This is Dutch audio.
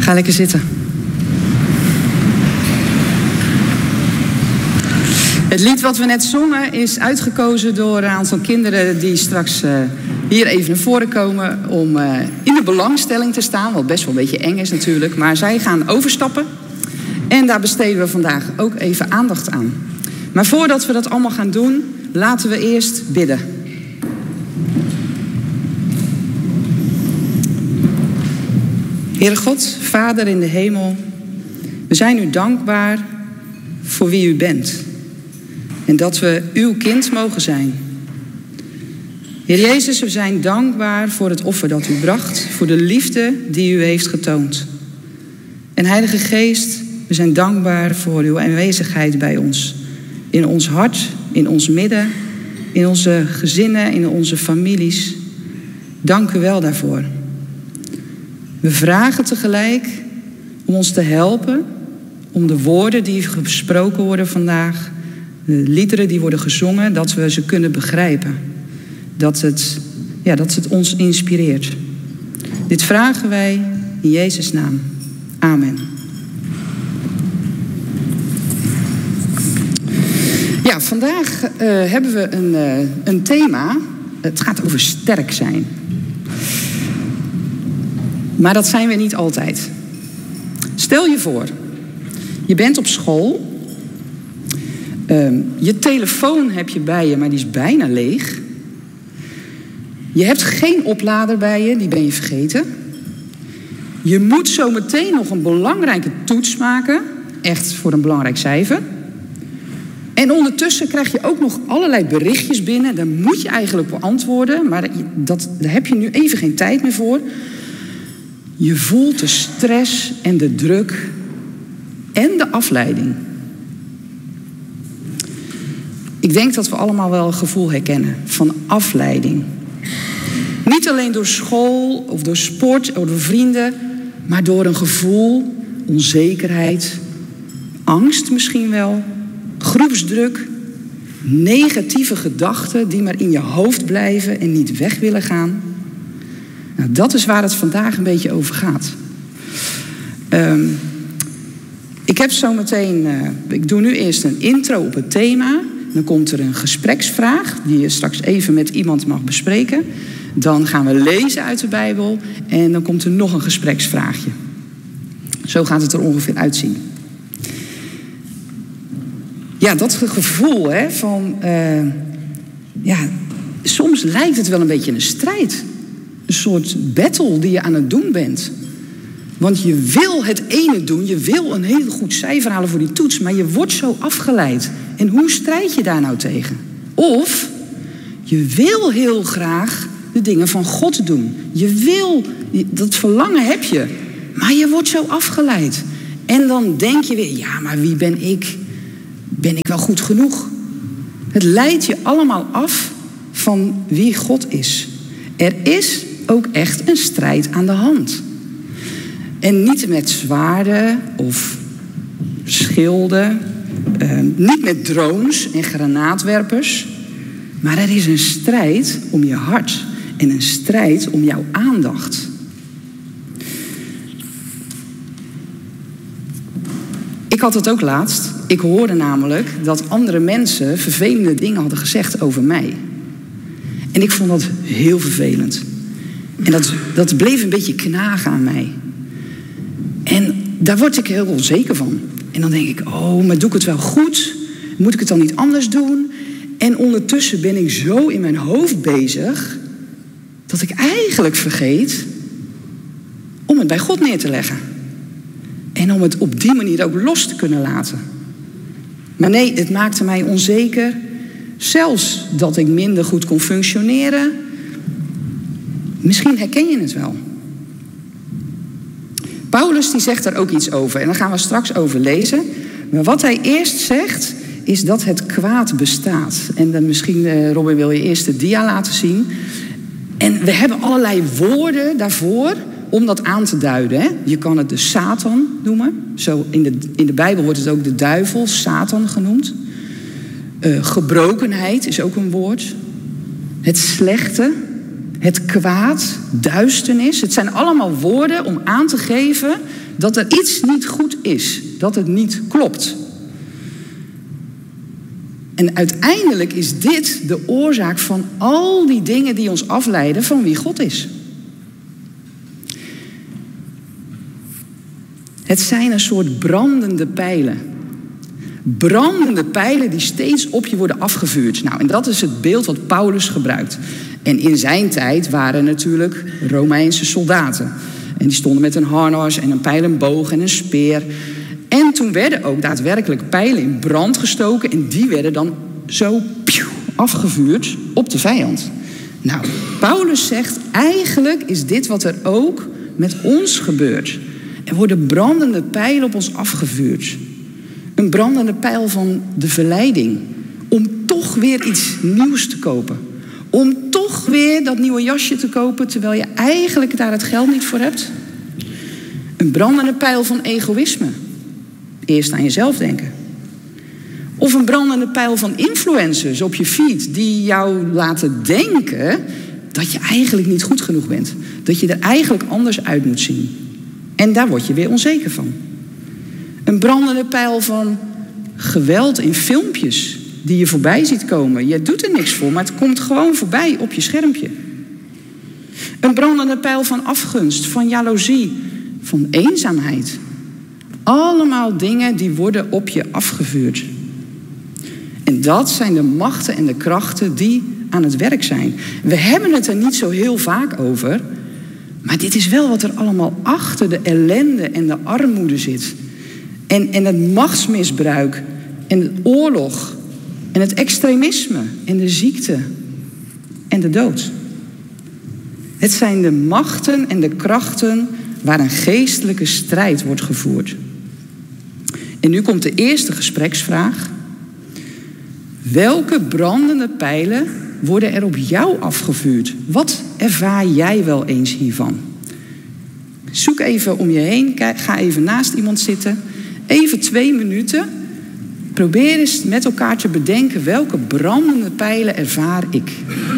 Ga lekker zitten. Het lied wat we net zongen is uitgekozen door een aantal kinderen die straks hier even naar voren komen om in de belangstelling te staan. Wat best wel een beetje eng is natuurlijk, maar zij gaan overstappen. En daar besteden we vandaag ook even aandacht aan. Maar voordat we dat allemaal gaan doen, laten we eerst bidden. Heere God, Vader in de hemel, we zijn u dankbaar voor wie u bent. En dat we uw kind mogen zijn. Heer Jezus, we zijn dankbaar voor het offer dat u bracht, voor de liefde die u heeft getoond. En Heilige Geest, we zijn dankbaar voor uw aanwezigheid bij ons. In ons hart, in ons midden, in onze gezinnen, in onze families. Dank u wel daarvoor. We vragen tegelijk om ons te helpen, om de woorden die gesproken worden vandaag, de liederen die worden gezongen, dat we ze kunnen begrijpen. Dat het ons inspireert. Dit vragen wij in Jezus' naam. Amen. Ja, vandaag hebben we een thema. Het gaat over sterk zijn. Maar dat zijn we niet altijd. Stel je voor, je bent op school. Je telefoon heb je bij je, maar die is bijna leeg. Je hebt geen oplader bij je, die ben je vergeten. Je moet zo meteen nog een belangrijke toets maken. Echt voor een belangrijk cijfer. En ondertussen krijg je ook nog allerlei berichtjes binnen. Daar moet je eigenlijk op antwoorden. Maar daar heb je nu even geen tijd meer voor. Je voelt de stress en de druk en de afleiding. Ik denk dat we allemaal wel een gevoel herkennen van afleiding. Niet alleen door school of door sport of door vrienden, maar door een gevoel, onzekerheid, angst misschien wel, groepsdruk, negatieve gedachten die maar in je hoofd blijven en niet weg willen gaan. Nou, dat is waar het vandaag een beetje over gaat. Ik doe nu eerst een intro op het thema. Dan komt er een gespreksvraag die je straks even met iemand mag bespreken. Dan gaan we lezen uit de Bijbel en dan komt er nog een gespreksvraagje. Zo gaat het er ongeveer uitzien. Ja, dat gevoel van... soms lijkt het wel een beetje een strijd. Een soort battle die je aan het doen bent. Want je wil het ene doen, je wil een heel goed cijfer halen voor die toets, maar je wordt zo afgeleid. En hoe strijd je daar nou tegen? Of je wil heel graag de dingen van God doen. Dat verlangen heb je, maar je wordt zo afgeleid. En dan denk je weer, ja, maar wie ben ik? Ben ik wel goed genoeg? Het leidt je allemaal af van wie God is. Er is ook echt een strijd aan de hand. En niet met zwaarden of schilden, niet met drones en granaatwerpers. Maar er is een strijd om je hart en een strijd om jouw aandacht. Ik had het ook laatst. Ik hoorde namelijk dat andere mensen vervelende dingen hadden gezegd over mij. En ik vond dat heel vervelend. En dat bleef een beetje knagen aan mij. En daar word ik heel onzeker van. En dan denk ik, maar doe ik het wel goed? Moet ik het dan niet anders doen? En ondertussen ben ik zo in mijn hoofd bezig dat ik eigenlijk vergeet om het bij God neer te leggen. En om het op die manier ook los te kunnen laten. Maar nee, het maakte mij onzeker. Zelfs dat ik minder goed kon functioneren. Misschien herken je het wel. Paulus die zegt daar ook iets over. En daar gaan we straks over lezen. Maar wat hij eerst zegt, is dat het kwaad bestaat. En dan misschien, Robin, wil je eerst de dia laten zien. En we hebben allerlei woorden daarvoor om dat aan te duiden. Hè? Je kan het de Satan noemen. Zo in de Bijbel wordt het ook de duivel, Satan genoemd. Gebrokenheid is ook een woord. Het slechte, het kwaad, duisternis. Het zijn allemaal woorden om aan te geven dat er iets niet goed is, dat het niet klopt. En uiteindelijk is dit de oorzaak van al die dingen die ons afleiden van wie God is. Het zijn een soort brandende pijlen. Brandende pijlen die steeds op je worden afgevuurd. Nou, en dat is het beeld wat Paulus gebruikt. En in zijn tijd waren natuurlijk Romeinse soldaten. En die stonden met een harnas en een pijl en boog en een speer. En toen werden ook daadwerkelijk pijlen in brand gestoken. En die werden dan zo afgevuurd op de vijand. Nou, Paulus zegt, eigenlijk is dit wat er ook met ons gebeurt. Er worden brandende pijlen op ons afgevuurd. Een brandende pijl van de verleiding. Om toch weer iets nieuws te kopen. Om toch weer dat nieuwe jasje te kopen, terwijl je eigenlijk daar het geld niet voor hebt. Een brandende pijl van egoïsme. Eerst aan jezelf denken. Of een brandende pijl van influencers op je feed, die jou laten denken dat je eigenlijk niet goed genoeg bent. Dat je er eigenlijk anders uit moet zien. En daar word je weer onzeker van. Een brandende pijl van geweld in filmpjes die je voorbij ziet komen. Je doet er niks voor, maar het komt gewoon voorbij op je schermpje. Een brandende pijl van afgunst, van jaloezie, van eenzaamheid. Allemaal dingen die worden op je afgevuurd. En dat zijn de machten en de krachten die aan het werk zijn. We hebben het er niet zo heel vaak over, maar dit is wel wat er allemaal achter de ellende en de armoede zit. En het machtsmisbruik en de oorlog en het extremisme en de ziekte en de dood. Het zijn de machten en de krachten waar een geestelijke strijd wordt gevoerd. En nu komt de eerste gespreksvraag. Welke brandende pijlen worden er op jou afgevuurd? Wat ervaar jij wel eens hiervan? Zoek even om je heen, ga even naast iemand zitten. Even 2 minuten. Probeer eens met elkaar te bedenken welke brandende pijlen ervaar ik.